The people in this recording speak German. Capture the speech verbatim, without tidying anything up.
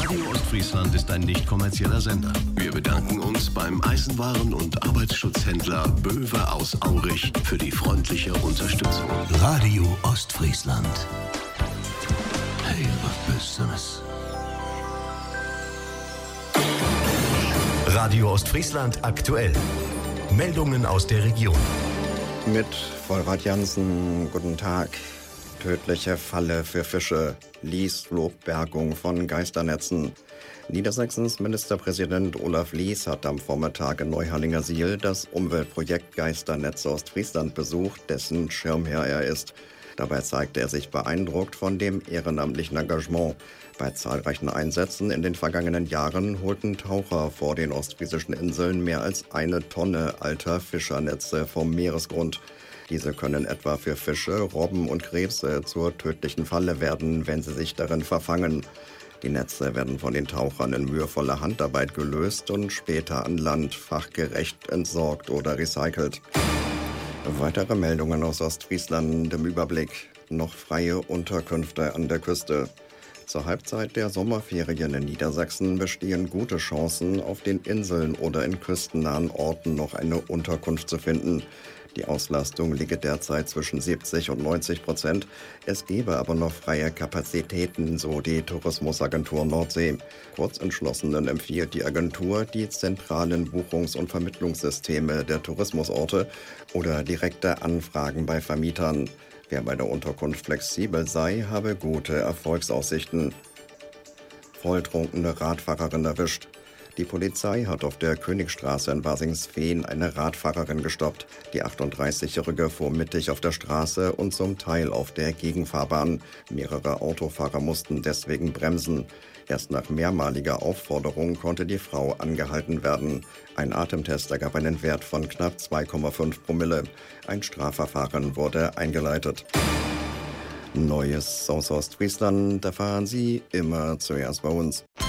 Radio Ostfriesland ist ein nicht kommerzieller Sender. Wir bedanken uns beim Eisenwaren- und Arbeitsschutzhändler Böwe aus Aurich für die freundliche Unterstützung. Radio Ostfriesland. Hey, was Besseres. Radio Ostfriesland aktuell. Meldungen aus der Region. Mit Vollrad Jansen, guten Tag. Tödliche Falle für Fische. Lies lobt Bergung von Geisternetzen. Niedersachsens Ministerpräsident Olaf Lies hat am Vormittag in Neuharlingersiel das Umweltprojekt Geisternetze Ostfriesland besucht, dessen Schirmherr er ist. Dabei zeigte er sich beeindruckt von dem ehrenamtlichen Engagement. Bei zahlreichen Einsätzen in den vergangenen Jahren holten Taucher vor den ostfriesischen Inseln mehr als eine Tonne alter Fischernetze vom Meeresgrund. Diese können etwa für Fische, Robben und Krebse zur tödlichen Falle werden, wenn sie sich darin verfangen. Die Netze werden von den Tauchern in mühevoller Handarbeit gelöst und später an Land fachgerecht entsorgt oder recycelt. Weitere Meldungen aus Ostfriesland im Überblick. Noch freie Unterkünfte an der Küste. Zur Halbzeit der Sommerferien in Niedersachsen bestehen gute Chancen, auf den Inseln oder in küstennahen Orten noch eine Unterkunft zu finden. Die Auslastung liege derzeit zwischen siebzig und neunzig Prozent. Es gebe aber noch freie Kapazitäten, so die Tourismusagentur Nordsee. Kurzentschlossenen empfiehlt die Agentur die zentralen Buchungs- und Vermittlungssysteme der Tourismusorte oder direkte Anfragen bei Vermietern. Wer bei der Unterkunft flexibel sei, habe gute Erfolgsaussichten. Volltrunkene Radfahrerin erwischt. Die Polizei hat auf der Königstraße in Basingsveen eine Radfahrerin gestoppt. Die achtunddreißigjährige fuhr mittig auf der Straße und zum Teil auf der Gegenfahrbahn. Mehrere Autofahrer mussten deswegen bremsen. Erst nach mehrmaliger Aufforderung konnte die Frau angehalten werden. Ein Atemtest ergab einen Wert von knapp zwei Komma fünf Promille. Ein Strafverfahren wurde eingeleitet. Neues aus Ostfriesland erfahren Sie immer zuerst bei uns.